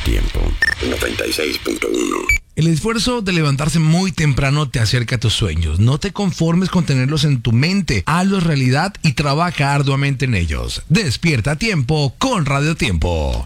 Tiempo 96.1. El esfuerzo de levantarse muy temprano te acerca a tus sueños. No te conformes con tenerlos en tu mente. Hazlos realidad y trabaja arduamente en ellos. Despierta a tiempo con Radio Tiempo.